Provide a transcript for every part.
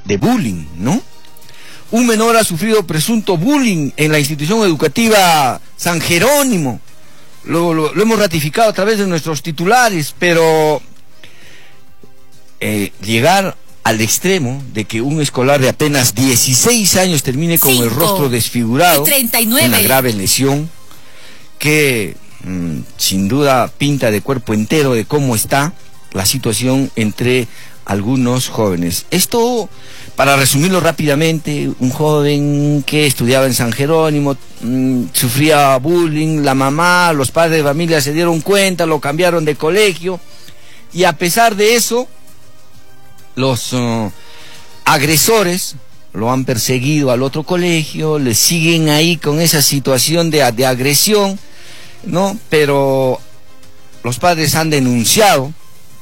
de bullying, ¿no? Un menor ha sufrido presunto bullying en la institución educativa San Jerónimo. Lo hemos ratificado a través de nuestros titulares, pero llegar al extremo de que un escolar de apenas 16 años termine con el rostro desfigurado, 39. Una grave lesión que sin duda pinta de cuerpo entero de cómo está la situación entre algunos jóvenes. Esto, para resumirlo rápidamente, un joven que estudiaba en San Jerónimo, sufría bullying, la mamá, los padres de familia se dieron cuenta, lo cambiaron de colegio, y a pesar de eso, los agresores lo han perseguido al otro colegio, le siguen ahí con esa situación de agresión, ¿no? Pero los padres han denunciado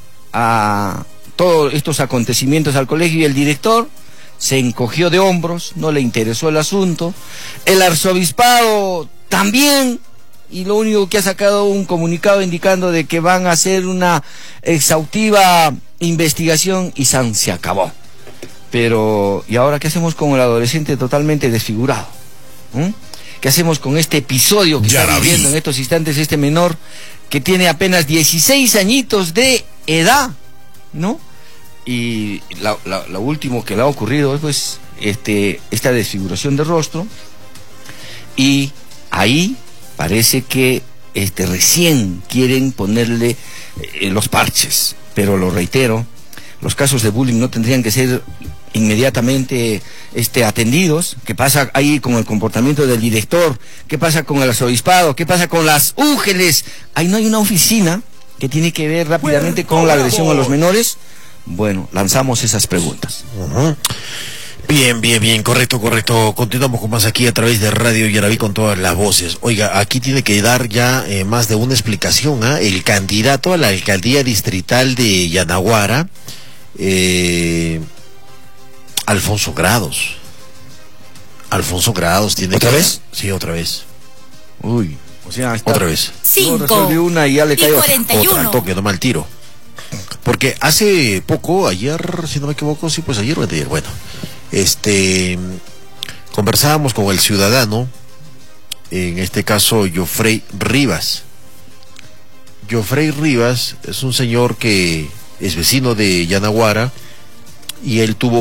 a todos estos acontecimientos al colegio y el director se encogió de hombros, no le interesó el asunto. El arzobispado también, y lo único que ha sacado un comunicado indicando de que van a hacer una exhaustiva investigación y se acabó. Pero, ¿y ahora qué hacemos con el adolescente totalmente desfigurado? ¿Qué hacemos con este episodio que está viviendo en estos instantes este menor que tiene apenas 16 añitos de edad, ¿no? Y lo último que le ha ocurrido es pues esta desfiguración de rostro, y ahí parece que recién quieren ponerle los parches, pero lo reitero, los casos de bullying no tendrían que ser inmediatamente atendidos. ¿Qué pasa ahí con el comportamiento del director? ¿Qué pasa con el arzobispado? ¿Qué pasa con las úgeles? Ahí no hay una oficina que tiene que ver rápidamente con la agresión a los menores. Bueno, lanzamos esas preguntas. Bien, correcto. Continuamos con más aquí a través de Radio Yaraví con todas las voces. Oiga, aquí tiene que dar ya más de una explicación, el candidato a la alcaldía distrital de Yanaguara, Alfonso Grados. Alfonso Grados tiene ¿Otra vez? Sí, otra vez. Uy, o sea, otra vez. 5 resuelve una y ya le cae otra al toque, no mal tiro. Porque hace poco, ayer, si no me equivoco, sí, pues ayer o ayer, bueno, conversábamos con el ciudadano, en este caso, Joffrey Rivas. Joffrey Rivas es un señor que es vecino de Yanaguara, y él tuvo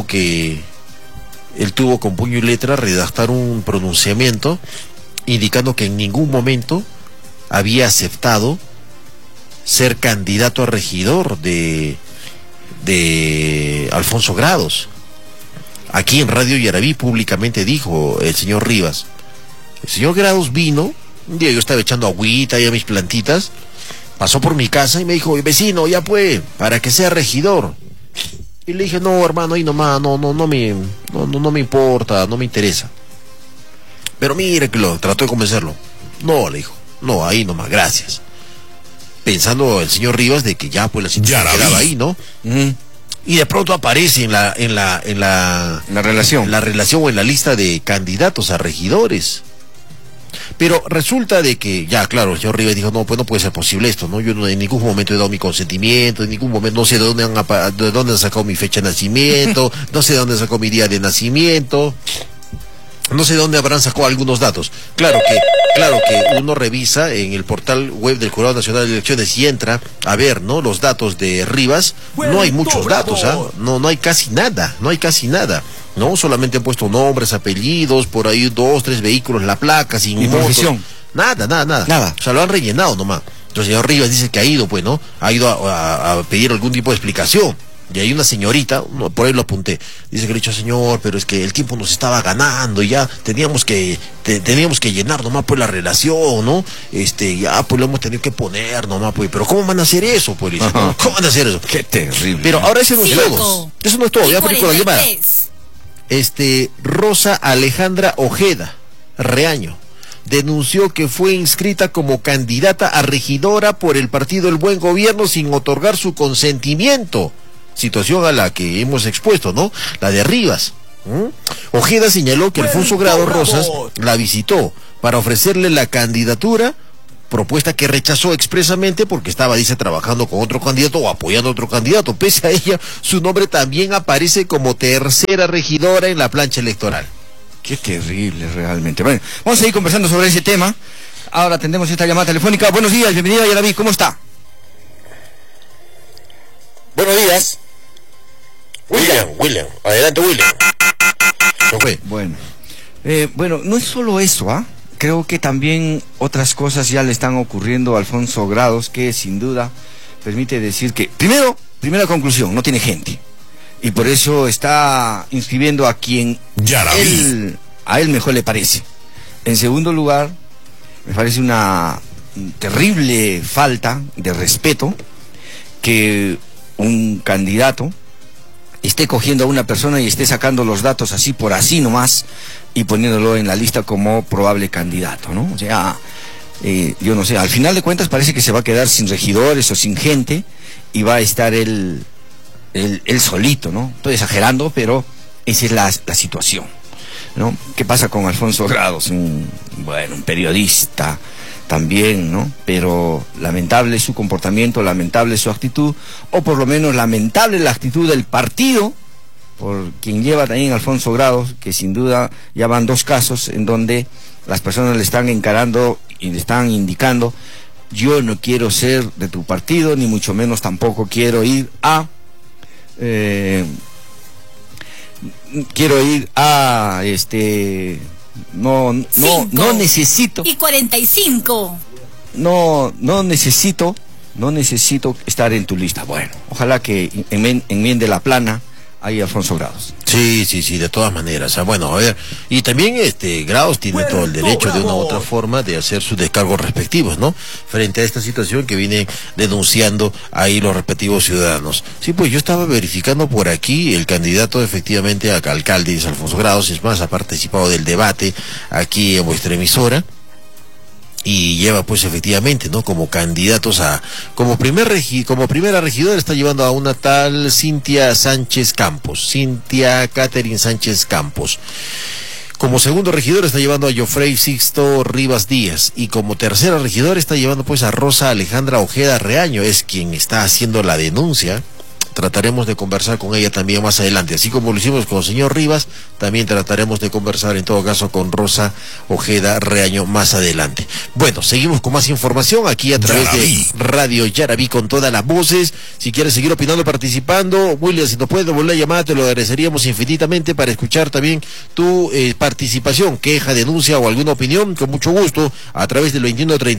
con puño y letra redactar un pronunciamiento indicando que en ningún momento había aceptado ser candidato a regidor de Alfonso Grados. Aquí en Radio Yaraví públicamente dijo el señor Rivas. El señor Grados vino, un día yo estaba echando agüita y a mis plantitas, pasó por mi casa y me dijo: vecino, ya pues, para que sea regidor. Y le dije: no, hermano, ahí nomás, no me importa, no me interesa. Pero mire que lo trató de convencerlo. No, le dijo, no, ahí nomás, gracias. Pensando el señor Rivas de que ya pues la situación quedaba ahí, ¿no? Y de pronto aparece en la relación o en la lista de candidatos a regidores. Pero resulta de que, ya claro, el señor Rivas dijo: no, pues no puede ser posible esto, ¿no? Yo en ningún momento he dado mi consentimiento, en ningún momento, no sé de dónde han sacado mi fecha de nacimiento, no sé de dónde sacó mi día de nacimiento, no sé de dónde habrán sacado algunos datos. Claro que uno revisa en el portal web del Jurado Nacional de Elecciones y entra a ver, ¿no?, los datos de Rivas. No hay muchos datos, no hay casi nada, ¿no? Solamente han puesto nombres, apellidos, por ahí 2, 3 vehículos, la placa, sin profesión. Nada. O sea, lo han rellenado nomás. Entonces el señor Rivas dice que ha ido, pues, ¿no? Ha ido a pedir algún tipo de explicación. Y hay una señorita, por ahí lo apunté, dice que le he dicho: señor, pero es que el tiempo nos estaba ganando y ya teníamos que llenar nomás pues la relación, ¿no? Ya pues lo hemos tenido que poner nomás, pues, pero ¿cómo van a hacer eso? Pues dice, ¿no? ¿Cómo van a hacer eso? Qué terrible. Pero ahora eso no es todo. Eso no es todo, ya por la llamada. Rosa Alejandra Ojeda Reaño denunció que fue inscrita como candidata a regidora por el partido El Buen Gobierno sin otorgar su consentimiento. Situación a la que hemos expuesto, ¿no? La de Rivas. Ojeda señaló que Alfonso Grados Rosas la visitó para ofrecerle la candidatura propuesta que rechazó expresamente porque estaba, dice, trabajando con otro candidato o apoyando a otro candidato. Pese a ella, su nombre también aparece como tercera regidora en la plancha electoral. Qué terrible realmente. Bueno, vamos a ir conversando sobre ese tema. Ahora atendemos esta llamada telefónica. Buenos días, bienvenida Yaraví, ¿cómo está? Buenos días. William, adelante William. Bueno, no es solo eso, creo que también otras cosas ya le están ocurriendo a Alfonso Grados, que sin duda permite decir que, primera conclusión, no tiene gente. Y por eso está inscribiendo a quien a él mejor le parece. En segundo lugar, me parece una terrible falta de respeto que un candidato esté cogiendo a una persona y esté sacando los datos así por así nomás y poniéndolo en la lista como probable candidato, ¿no? O sea, yo no sé, al final de cuentas parece que se va a quedar sin regidores o sin gente y va a estar él solito, ¿no? Estoy exagerando, pero esa es la situación, ¿no? ¿Qué pasa con Alfonso Grados? Un periodista también, ¿no? Pero lamentable su comportamiento, lamentable su actitud, o por lo menos lamentable la actitud del partido, por quien lleva también Alfonso Grados, que sin duda ya van 2 casos en donde las personas le están encarando y le están indicando: yo no quiero ser de tu partido, ni mucho menos tampoco quiero ir a no necesito. Y 45. No necesito estar en tu lista. Bueno, ojalá que enmiende la plana ahí Alfonso Grados. Sí, de todas maneras. Bueno, a ver, y también Grados tiene todo el derecho de una u otra forma de hacer sus descargos respectivos, ¿no? Frente a esta situación que vienen denunciando ahí los respectivos ciudadanos. Sí, pues yo estaba verificando por aquí, el candidato efectivamente a alcalde es Alfonso Grados, es más, ha participado del debate aquí en vuestra emisora. Y lleva pues efectivamente, ¿no? Como candidatos como primera regidora está llevando a una tal Cintia Catherine Sánchez Campos. Como segundo regidor está llevando a Jofrey Sixto Rivas Díaz. Y como tercera regidora está llevando pues a Rosa Alejandra Ojeda Reaño, es quien está haciendo la denuncia. Trataremos de conversar con ella también más adelante, así como lo hicimos con el señor Rivas, también trataremos de conversar en todo caso con Rosa Ojeda Reaño más adelante. Bueno, seguimos con más información aquí a través de Radio Yaraví con todas las voces. Si quieres seguir opinando, participando, William, si nos puedes devolver la llamada, te lo agradeceríamos infinitamente para escuchar también tu participación, queja, denuncia o alguna opinión, con mucho gusto, a través del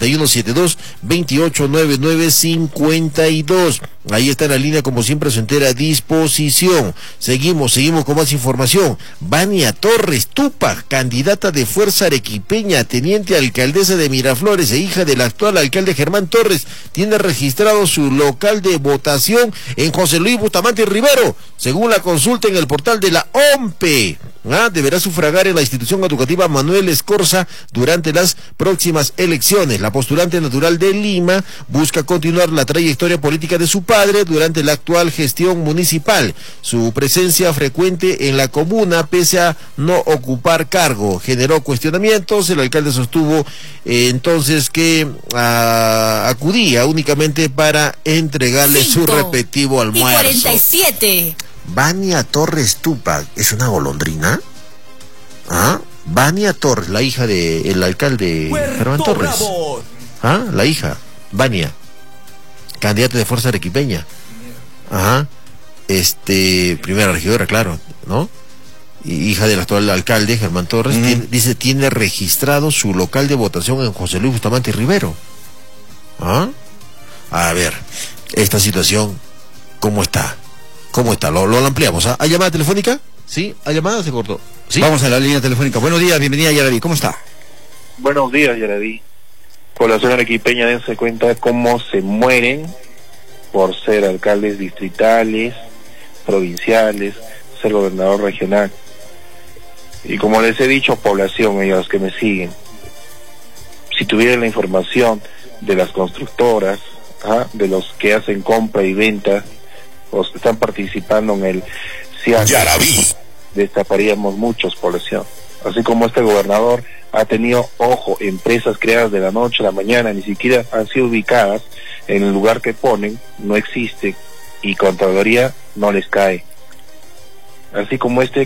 213172-289952. Ahí está en la línea, como siempre, a su entera disposición. Seguimos con más información. Vania Torres Tupac, candidata de Fuerza Arequipeña, teniente alcaldesa de Miraflores e hija del actual alcalde Germán Torres, tiene registrado su local de votación en José Luis Bustamante Rivero, según la consulta en el portal de la OMPE. Deberá sufragar en la institución educativa Manuel Escorza durante las próximas elecciones. La postulante natural de Lima busca continuar la trayectoria política de su padre durante la actual gestión municipal. Su presencia frecuente en la comuna, pese a no ocupar cargo, generó cuestionamientos. El alcalde sostuvo entonces que acudía únicamente para entregarle su respectivo almuerzo. 47. Vania Torres Tupac, ¿es una golondrina? Vania Torres, la hija del alcalde Germán Torres. La hija, Vania, candidata de Fuerza Arequipeña. Primera regidora, claro, ¿no? Y hija del actual alcalde Germán Torres, tiene registrado su local de votación en José Luis Bustamante Rivero. A ver, esta situación, ¿cómo está? Lo ampliamos. ¿Hay llamada telefónica? Sí, ¿hay llamada? Se cortó. ¿Sí? Vamos a la línea telefónica. Buenos días, bienvenida Yaraví, ¿cómo está? Buenos días, Yaraví. Población arequipeña, dense cuenta de cómo se mueren por ser alcaldes distritales, provinciales, ser gobernador regional. Y como les he dicho, población, ellos que me siguen, si tuvieran la información de las constructoras, de los que hacen compra y venta, los que están participando en el CIAC, destaparíamos muchos, población. Así como este gobernador ha tenido, ojo, empresas creadas de la noche a la mañana, ni siquiera han sido ubicadas en el lugar que ponen, no existe, y Contraloría no les cae. Así como este